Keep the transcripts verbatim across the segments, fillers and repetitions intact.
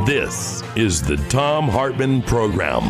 This is the Thom Hartmann Program.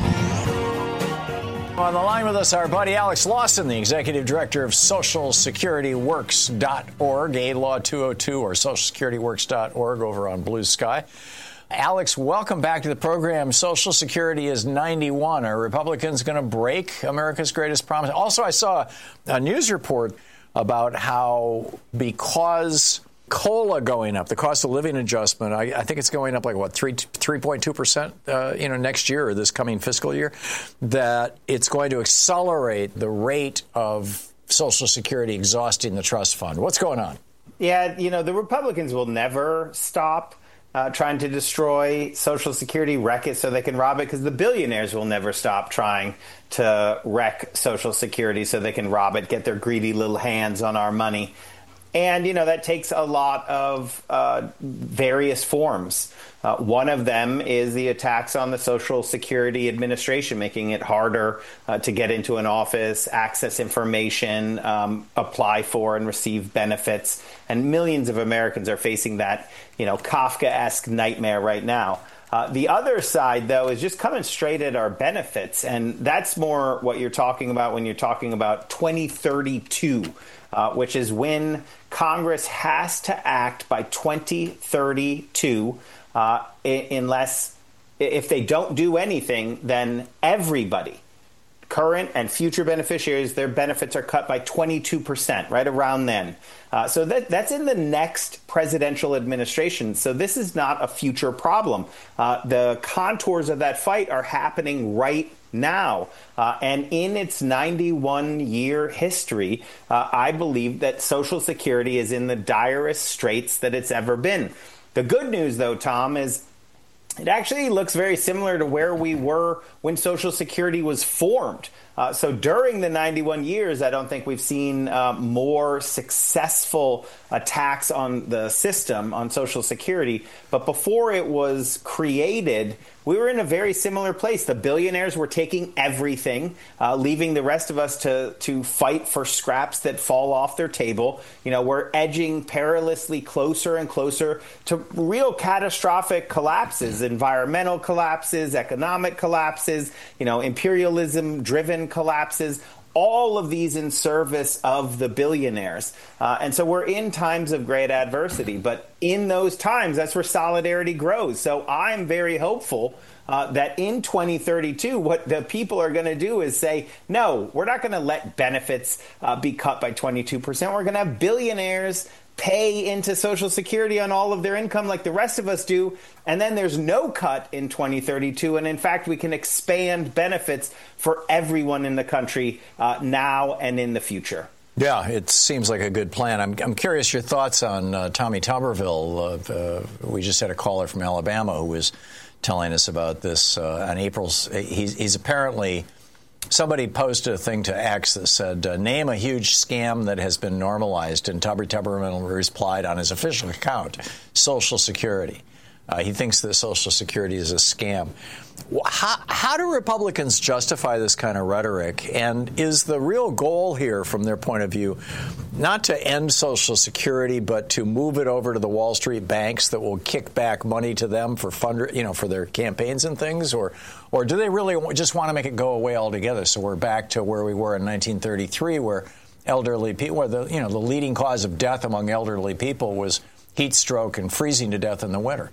On the line with us, our buddy Alex Lawson, the executive director of Social Security Works dot org, A Law two oh two, or Social Security Works dot org over on Blue Sky. Alex, welcome back to the program. Social Security is ninety-one. Are Republicans going to break America's greatest promise? Also, I saw a news report about how because COLA going up, the cost of living adjustment, I, I think it's going up like, what, three, three point two percent, uh, you know, next year or this coming fiscal year, that it's going to accelerate the rate of Social Security exhausting the trust fund. What's going on? Yeah, you know, the Republicans will never stop uh, trying to destroy Social Security, wreck it so they can rob it, because the billionaires will never stop trying to wreck Social Security so they can rob it, get their greedy little hands on our money. And, you know, that takes a lot of uh, various forms. Uh, one of them is the attacks on the Social Security Administration, making it harder uh, to get into an office, access information, um, apply for and receive benefits. And millions of Americans are facing that, you know, Kafkaesque nightmare right now. Uh, the other side, though, is just coming straight at our benefits. And that's more what you're talking about when you're talking about twenty thirty-two, uh, which is when Congress has to act by twenty thirty-two, uh, unless if they don't do anything, then everybody, current and future beneficiaries, their benefits are cut by twenty-two percent, right around then. Uh, so that, that's in the next presidential administration. So this is not a future problem. Uh, the contours of that fight are happening right now. Uh, and in its ninety-one year history, uh, I believe that Social Security is in the direst straits that it's ever been. The good news, though, Tom, is it actually looks very similar to where we were when Social Security was formed. Uh, so during the ninety-one years, I don't think we've seen uh, more successful attacks on the system, on Social Security. But before it was created, we were in a very similar place. The billionaires were taking everything, uh, leaving the rest of us to to fight for scraps that fall off their table. You know, we're edging perilously closer and closer to real catastrophic collapses, environmental collapses, economic collapses, you know, imperialism-driven collapses. All of these in service of the billionaires. Uh, and so we're in times of great adversity. But in those times, that's where solidarity grows. So I'm very hopeful uh, that in twenty thirty-two, what the people are going to do is say, no, we're not going to let benefits uh, be cut by twenty-two percent. We're going to have billionaires pay into Social Security on all of their income like the rest of us do, and then there's no cut in twenty thirty-two, and in fact, we can expand benefits for everyone in the country uh, now and in the future. Yeah, it seems like a good plan. I'm, I'm curious your thoughts on uh, Tommy Tuberville. Uh, uh, we just had a caller from Alabama who was telling us about this uh, on April's. He's, he's apparently... Somebody posted a thing to X that said, uh, name a huge scam that has been normalized, and Tommy Tuberville replied on his official account, Social Security. Uh, he thinks that Social Security is a scam. How, how do Republicans justify this kind of rhetoric? And is the real goal here, from their point of view, not to end Social Security, but to move it over to the Wall Street banks that will kick back money to them for fund, you know, for their campaigns and things? Or, or do they really just want to make it go away altogether? So we're back to where we were in nineteen thirty-three, where elderly people, where the you know the leading cause of death among elderly people was heat stroke and freezing to death in the winter.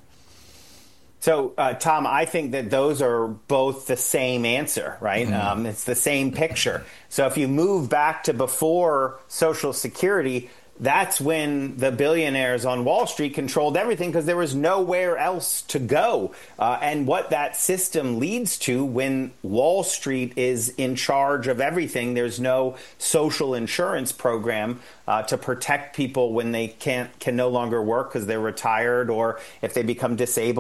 So, uh, Tom, I think that those are both the same answer, right? Mm-hmm. Um, it's the same picture. So if you move back to before Social Security, that's when the billionaires on Wall Street controlled everything because there was nowhere else to go. Uh, and what that system leads to when Wall Street is in charge of everything, there's no social insurance program uh, to protect people when they can't can no longer work because they're retired or if they become disabled.